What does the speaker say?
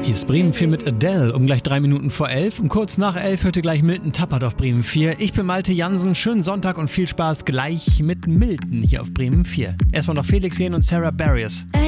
Hier ist Bremen 4 mit Adele um gleich 3 Minuten vor 11. Um kurz nach 11 hörte gleich Milton Tappert auf Bremen 4. Ich bin Malte Jansen. Schönen Sonntag und viel Spaß gleich mit Milton hier auf Bremen 4. Erstmal noch Felix Jähn und Sarah Barrios.